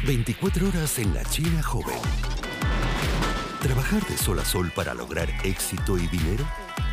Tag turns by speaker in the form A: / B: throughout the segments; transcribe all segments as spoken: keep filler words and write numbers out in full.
A: veinticuatro horas en la China joven. ¿Trabajar de sol a sol para lograr éxito y dinero?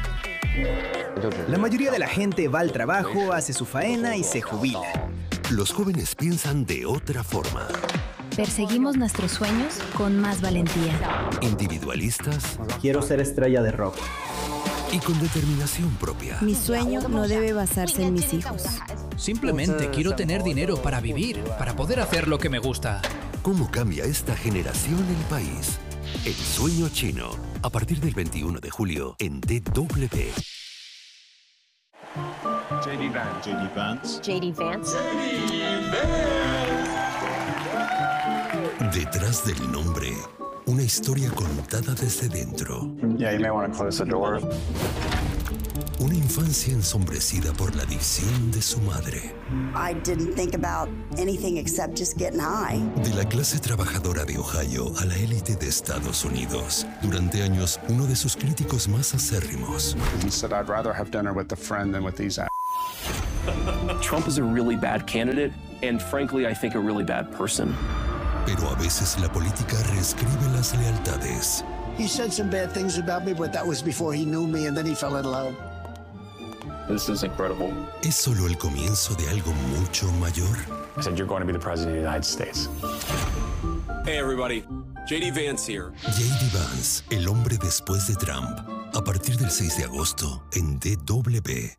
B: La mayoría de la gente va al trabajo, hace su faena y se jubila.
A: Los jóvenes piensan de otra forma.
C: Perseguimos nuestros sueños con más valentía.
A: Individualistas.
D: Quiero ser estrella de rock.
A: Y con determinación propia.
E: Mi sueño no debe basarse en mis hijos.
F: Simplemente quiero tener dinero para vivir, para poder hacer lo que me gusta.
A: ¿Cómo cambia esta generación el país? El sueño chino, a partir del veintiuno de julio en D W.
G: J D Vance.
H: J D Vance.
I: J D Vance.
A: Detrás del nombre, una historia contada desde dentro.
G: Yeah, you may want to close the door.
A: Una infancia ensombrecida por la adicción de su madre.
J: I didn't think about anything except just getting high.
A: De la clase trabajadora de Ohio a la élite de Estados Unidos. Durante años, uno de sus críticos más acérrimos.
G: He said, I'd rather have dinner with a friend than with these a***.
K: Trump is a really bad candidate, and frankly, I think a really bad person.
A: Pero a veces la política reescribe las lealtades.
L: He said some bad things about me, but that was before he knew me, and then he fell in love.
K: This is incredible.
A: ¿Es solo el comienzo de algo mucho mayor?
G: I said, you're going to be the president of the United States.
M: Hey, everybody. J D Vance here.
A: J D Vance, el hombre después de Trump. A partir del seis de agosto en D W.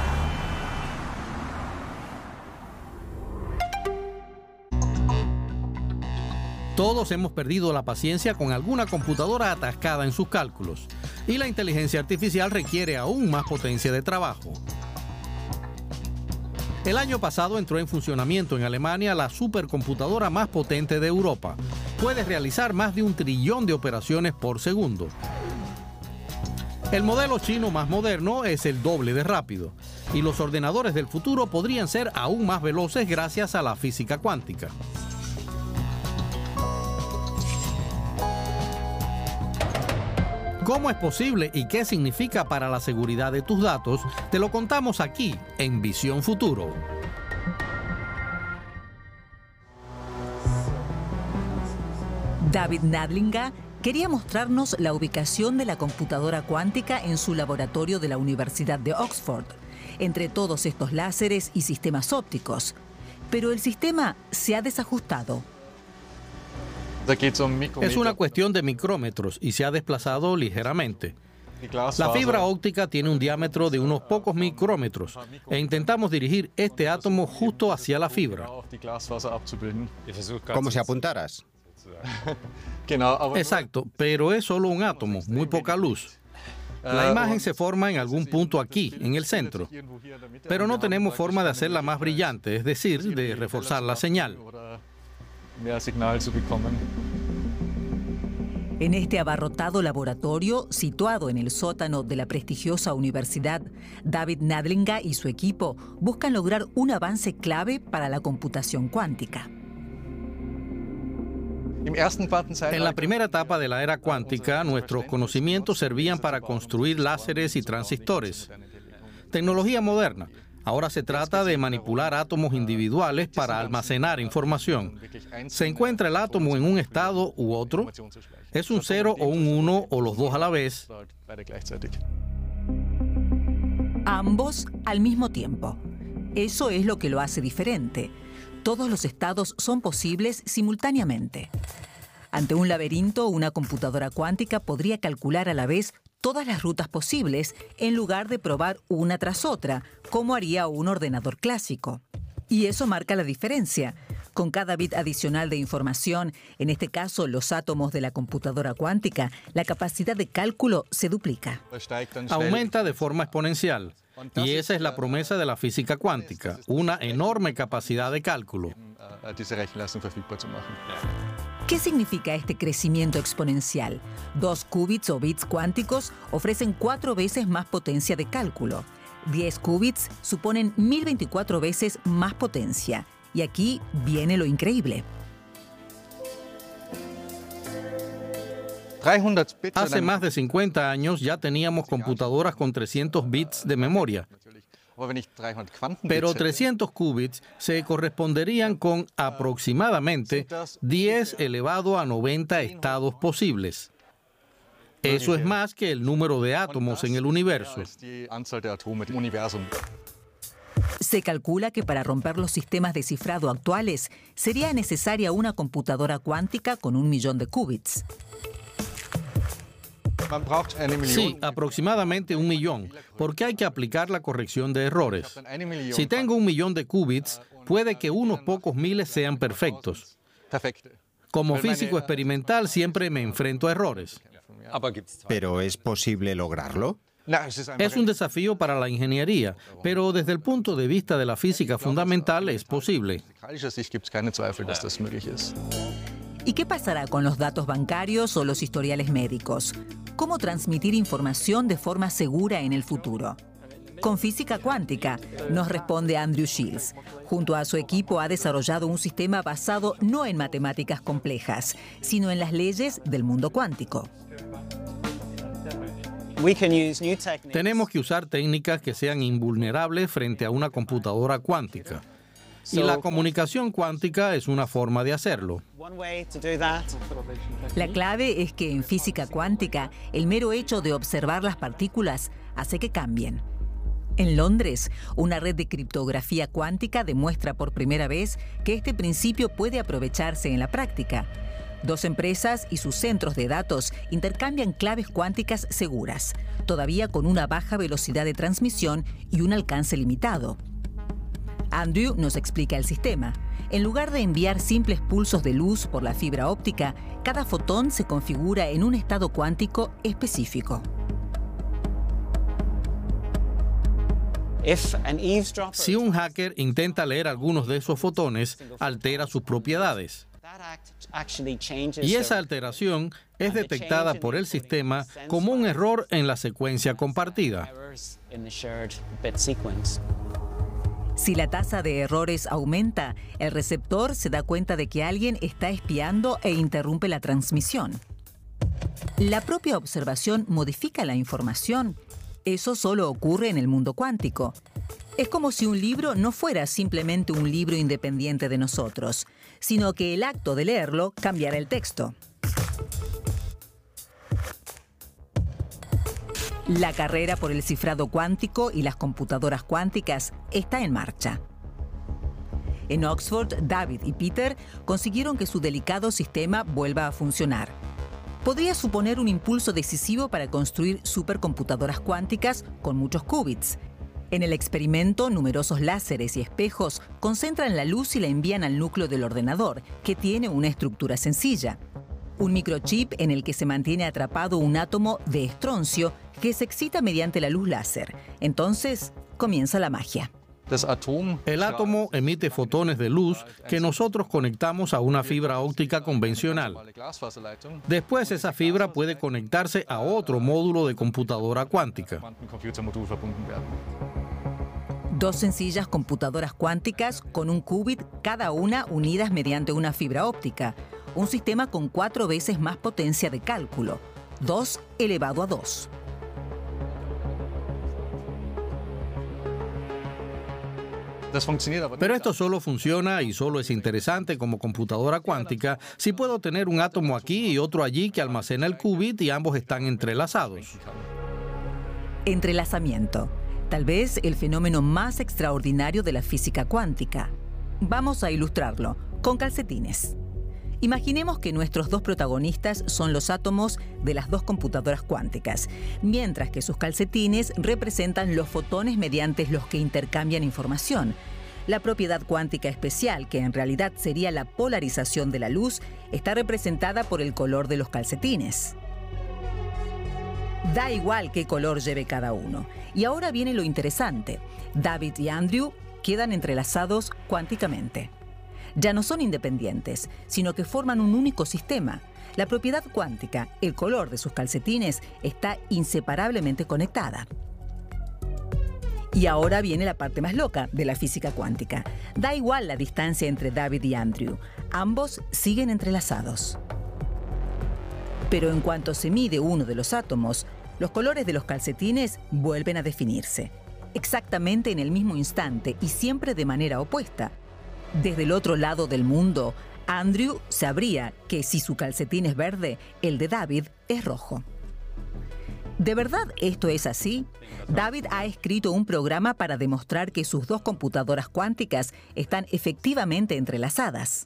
N: Todos hemos perdido la paciencia con alguna computadora atascada en sus cálculos, y la inteligencia artificial requiere aún más potencia de trabajo. El año pasado entró en funcionamiento en Alemania la supercomputadora más potente de Europa. Puede realizar más de un trillón de operaciones por segundo. El modelo chino más moderno es el doble de rápido, y los ordenadores del futuro podrían ser aún más veloces gracias a la física cuántica. ¿Cómo es posible y qué significa para la seguridad de tus datos? Te lo contamos aquí, en Visión Futuro.
O: David Nadlinga quería mostrarnos la ubicación de la computadora cuántica en su laboratorio de la Universidad de Oxford, entre todos estos láseres y sistemas ópticos. Pero el sistema se ha desajustado.
N: Es una cuestión de micrómetros y se ha desplazado ligeramente. La fibra óptica tiene un diámetro de unos pocos micrómetros e intentamos dirigir este átomo justo hacia la fibra.
P: Como si apuntaras.
N: Exacto, pero es solo un átomo, muy poca luz. La imagen se forma en algún punto aquí, en el centro, pero no tenemos forma de hacerla más brillante, es decir, de reforzar la señal.
O: En este abarrotado laboratorio, situado en el sótano de la prestigiosa universidad, David Nadlinga y su equipo buscan lograr un avance clave para la computación cuántica.
N: En la primera etapa de la era cuántica, nuestros conocimientos servían para construir láseres y transistores. Tecnología moderna. Ahora se trata de manipular átomos individuales para almacenar información. ¿Se encuentra el átomo en un estado u otro? ¿Es un cero o un uno o los dos a la vez?
O: Ambos al mismo tiempo. Eso es lo que lo hace diferente. Todos los estados son posibles simultáneamente. Ante un laberinto, una computadora cuántica podría calcular a la vez todas las rutas posibles en lugar de probar una tras otra, como haría un ordenador clásico. Y eso marca la diferencia. Con cada bit adicional de información, en este caso los átomos de la computadora cuántica, la capacidad de cálculo se duplica.
N: Aumenta de forma exponencial. Y esa es la promesa de la física cuántica, una enorme capacidad de cálculo.
O: ¿Qué significa este crecimiento exponencial? Dos qubits o bits cuánticos ofrecen cuatro veces más potencia de cálculo. Diez qubits suponen mil veinticuatro veces más potencia. Y aquí viene lo increíble.
N: Hace más de cincuenta años ya teníamos computadoras con trescientos bits de memoria. Pero trescientos qubits se corresponderían con aproximadamente diez elevado a noventa estados posibles. Eso es más que el número de átomos en el universo.
O: Se calcula que para romper los sistemas de cifrado actuales sería necesaria una computadora cuántica con un millón de qubits.
N: Sí, aproximadamente un millón, porque hay que aplicar la corrección de errores. Si tengo un millón de qubits, puede que unos pocos miles sean perfectos. Como físico experimental siempre me enfrento a errores.
D: ¿Pero es posible lograrlo?
N: Es un desafío para la ingeniería, pero desde el punto de vista de la física fundamental es posible.
O: ¿Y qué pasará con los datos bancarios o los historiales médicos? ¿Cómo transmitir información de forma segura en el futuro? Con física cuántica, nos responde Andrew Shields. Junto a su equipo ha desarrollado un sistema basado no en matemáticas complejas, sino en las leyes del mundo cuántico.
N: Tenemos que usar técnicas que sean invulnerables frente a una computadora cuántica. Y la comunicación cuántica es una forma de hacerlo.
O: La clave es que en física cuántica, el mero hecho de observar las partículas hace que cambien. En Londres, una red de criptografía cuántica demuestra por primera vez que este principio puede aprovecharse en la práctica. Dos empresas y sus centros de datos intercambian claves cuánticas seguras, todavía con una baja velocidad de transmisión y un alcance limitado. Andrew nos explica el sistema. En lugar de enviar simples pulsos de luz por la fibra óptica, cada fotón se configura en un estado cuántico específico.
N: Si un hacker intenta leer algunos de esos fotones, altera sus propiedades. Y esa alteración es detectada por el sistema como un error en la secuencia compartida.
O: Si la tasa de errores aumenta, el receptor se da cuenta de que alguien está espiando e interrumpe la transmisión. La propia observación modifica la información. Eso solo ocurre en el mundo cuántico. Es como si un libro no fuera simplemente un libro independiente de nosotros, sino que el acto de leerlo cambiara el texto. La carrera por el cifrado cuántico y las computadoras cuánticas está en marcha. En Oxford, David y Peter consiguieron que su delicado sistema vuelva a funcionar. Podría suponer un impulso decisivo para construir supercomputadoras cuánticas con muchos qubits. En el experimento, numerosos láseres y espejos concentran la luz y la envían al núcleo del ordenador, que tiene una estructura sencilla. Un microchip en el que se mantiene atrapado un átomo de estroncio que se excita mediante la luz láser. Entonces, comienza la magia.
N: El átomo emite fotones de luz que nosotros conectamos a una fibra óptica convencional. Después, esa fibra puede conectarse a otro módulo de computadora cuántica.
O: Dos sencillas computadoras cuánticas con un qubit cada una unidas mediante una fibra óptica. Un sistema con cuatro veces más potencia de cálculo. dos elevado a dos.
N: Pero esto solo funciona y solo es interesante como computadora cuántica si puedo tener un átomo aquí y otro allí que almacena el qubit y ambos están entrelazados.
O: Entrelazamiento. Tal vez el fenómeno más extraordinario de la física cuántica. Vamos a ilustrarlo con calcetines. Imaginemos que nuestros dos protagonistas son los átomos de las dos computadoras cuánticas, mientras que sus calcetines representan los fotones mediante los que intercambian información. La propiedad cuántica especial, que en realidad sería la polarización de la luz, está representada por el color de los calcetines. Da igual qué color lleve cada uno. Y ahora viene lo interesante. David y Andrew quedan entrelazados cuánticamente. Ya no son independientes, sino que forman un único sistema. La propiedad cuántica, el color de sus calcetines, está inseparablemente conectada. Y ahora viene la parte más loca de la física cuántica. Da igual la distancia entre David y Andrew. Ambos siguen entrelazados. Pero en cuanto se mide uno de los átomos, los colores de los calcetines vuelven a definirse. exactamente en el mismo instante y siempre de manera opuesta. Desde el otro lado del mundo, Andrew sabría que si su calcetín es verde, el de David es rojo. ¿De verdad esto es así? David ha escrito un programa para demostrar que sus dos computadoras cuánticas están efectivamente entrelazadas.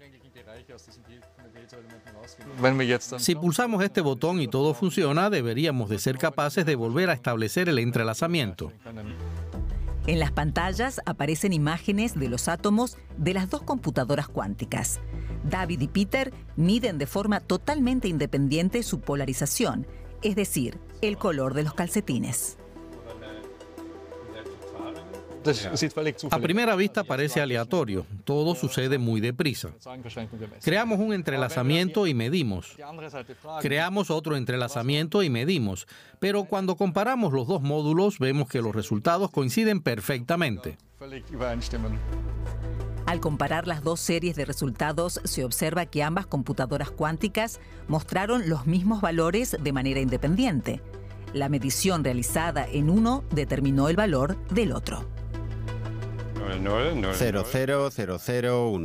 N: Si pulsamos este botón y todo funciona, deberíamos de ser capaces de volver a establecer el entrelazamiento.
O: En las pantallas aparecen imágenes de los átomos de las dos computadoras cuánticas. David y Peter miden de forma totalmente independiente su polarización, es decir, el color de los calcetines.
N: A primera vista parece aleatorio, todo sucede muy deprisa. Creamos un entrelazamiento y medimos. Creamos otro entrelazamiento y medimos. Pero cuando comparamos los dos módulos, vemos que los resultados coinciden perfectamente.
O: Al comparar las dos series de resultados, se observa que ambas computadoras cuánticas mostraron los mismos valores de manera independiente. La medición realizada en uno determinó el valor del otro.
D: cero cero cero cero uno.